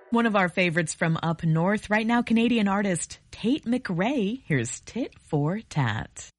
One of our favorites from up north right now, Canadian artist Tate McRae. Here's Tit for Tat.